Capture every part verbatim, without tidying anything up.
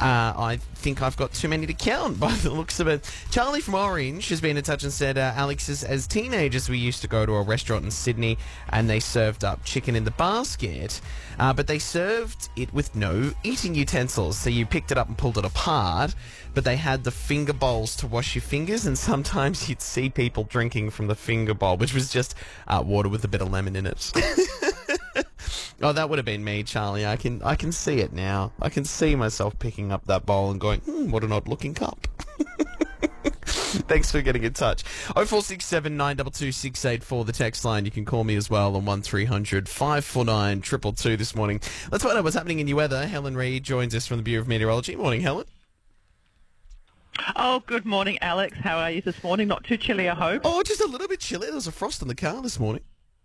Uh, I think I've got too many to count by the looks of it. Charlie from Orange has been in touch and said, uh, Alex, as, as teenagers, we used to go to a restaurant in Sydney and they served up chicken in the basket, uh, but they served it with no eating utensils. So you picked it up and pulled it apart, but they had the finger bowls to wash your fingers, and sometimes you'd see people drinking from the finger bowl, which was just uh, water with a bit of lemon in it. Oh, that would have been me, Charlie. I can I can see it now. I can see myself picking up that bowl and going, hmm, what an odd-looking cup. Thanks for getting in touch. oh four six seven, nine two two, six eight four, the text line. You can call me as well on one three hundred, five four nine, two two two this morning. Let's find out what's happening in your weather. Helen Reid joins us from the Bureau of Meteorology. Morning, Helen. Oh, good morning, Alex. How are you this morning? Not too chilly, I hope. Oh, just a little bit chilly. There was a frost in the car this morning.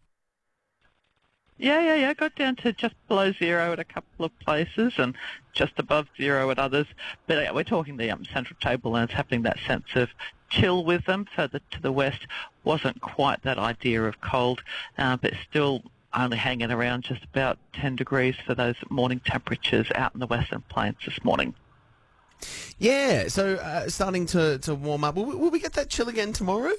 Yeah, yeah, yeah. Got down to just below zero at a couple of places and just above zero at others. But uh, we're talking the um, central tablelands having that sense of chill with them. Further to the west wasn't quite that idea of cold, uh, but still only hanging around just about ten degrees for those morning temperatures out in the Western Plains this morning. Yeah, so uh, starting to, to warm up. Will we, will we get that chill again tomorrow?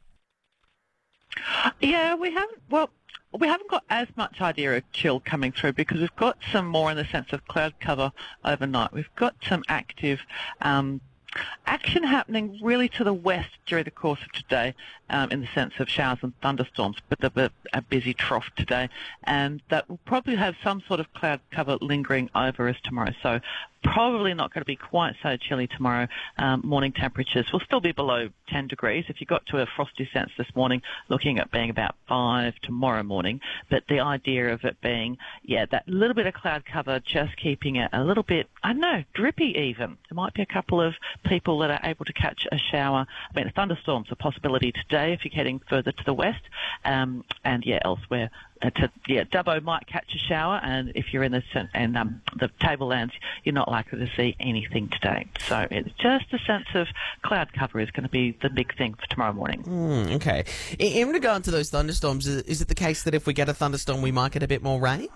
Yeah, we haven't. Well, we haven't got as much idea of chill coming through because we've got some more in the sense of cloud cover overnight. We've got some active um, action happening really to the west during the course of today um, in the sense of showers and thunderstorms, but they're a busy trough today, and that will probably have some sort of cloud cover lingering over us tomorrow. So probably not going to be quite so chilly tomorrow. Um, morning temperatures will still be below ten degrees. If you got to a frosty sense this morning, looking at being about five tomorrow morning. But the idea of it being, yeah, that little bit of cloud cover, just keeping it a little bit, I don't know, drippy even. There might be a couple of people that are able to catch a shower. I mean, a thunderstorm's a possibility today if you're heading further to the west. Um, and, yeah, elsewhere. Uh, to, yeah, Dubbo might catch a shower, and if you're in the and um, the tablelands, you're not likely to see anything today. So it's just a sense of cloud cover is going to be the big thing for tomorrow morning. Mm, okay. In, in regard to those thunderstorms, is, is it the case that if we get a thunderstorm, we might get a bit more rain?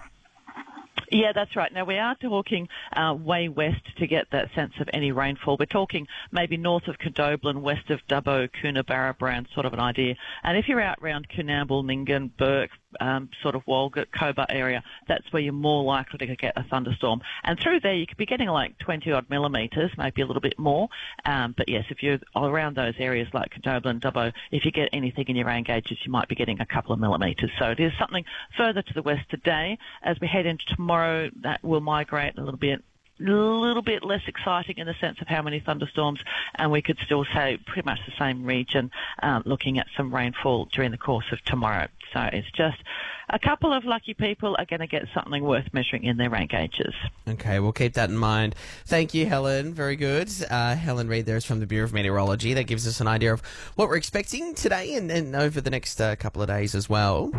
Yeah, that's right. Now, we are talking uh, way west to get that sense of any rainfall. We're talking maybe north of Condobolin, west of Dubbo, Coonabarra, Brown, sort of an idea. And if you're out around Coonamble, Nyngan, Burke, um, sort of Walgett, Cobar area, that's where you're more likely to get a thunderstorm. And through there, you could be getting like twenty-odd millimetres, maybe a little bit more. Um, but, yes, if you're around those areas like Condobolin, Dubbo, if you get anything in your rain gauges, you might be getting a couple of millimetres. So it is something further to the west today. As we head into tomorrow, that will migrate a little bit, a little bit less exciting in the sense of how many thunderstorms, and we could still say pretty much the same region, um, looking at some rainfall during the course of tomorrow. So it's just a couple of lucky people are going to get something worth measuring in their rain gauges. Okay, we'll keep that in mind. Thank you, Helen. Very good. Uh, Helen Reid there is from the Bureau of Meteorology. That gives us an idea of what we're expecting today and, and over the next uh, couple of days as well.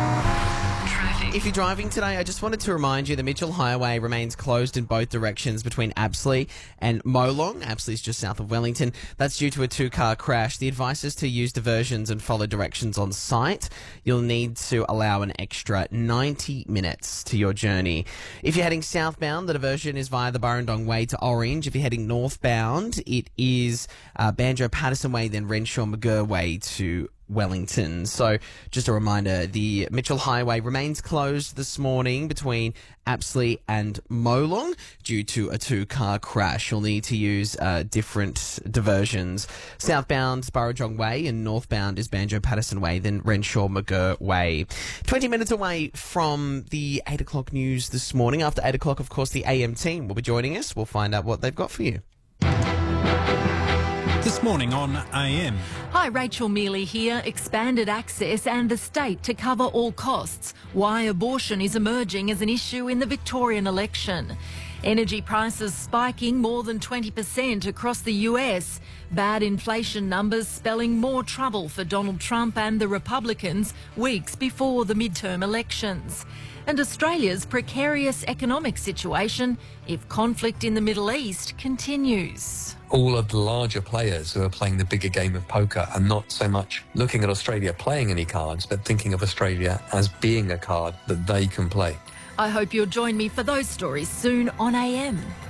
If you're driving today, I just wanted to remind you the Mitchell Highway remains closed in both directions between Apsley and Molong. Apsley is just south of Wellington. That's due to a two-car crash. The advice is to use diversions and follow directions on site. You'll need to allow an extra ninety minutes to your journey. If you're heading southbound, the diversion is via the Burrendong Way to Orange. If you're heading northbound, it is uh, Banjo Patterson Way, then Renshaw McGurr Way to Wellington. So just a reminder, the Mitchell Highway remains closed this morning between Apsley and Molong due to a two-car crash. You'll need to use uh, different diversions. Southbound is Burrendong Way and northbound is Banjo Patterson Way, then Renshaw McGurr Way. twenty minutes away from the eight o'clock news this morning. After eight o'clock, of course, the A M team will be joining us. We'll find out what they've got for you. This morning on A M. Hi, Rachel Mealy here. Expanded access and the state to cover all costs. Why abortion is emerging as an issue in the Victorian election. Energy prices spiking more than twenty percent across the U S. Bad inflation numbers spelling more trouble for Donald Trump and the Republicans weeks before the midterm elections. And Australia's precarious economic situation if conflict in the Middle East continues. All of the larger players who are playing the bigger game of poker are not so much looking at Australia playing any cards, but thinking of Australia as being a card that they can play. I hope you'll join me for those stories soon on A M.